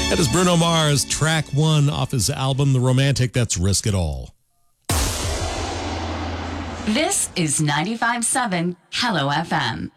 That is Bruno Mars, track one off his album, The Romantic. That's Risk It All. This is 95.7 Hello FM.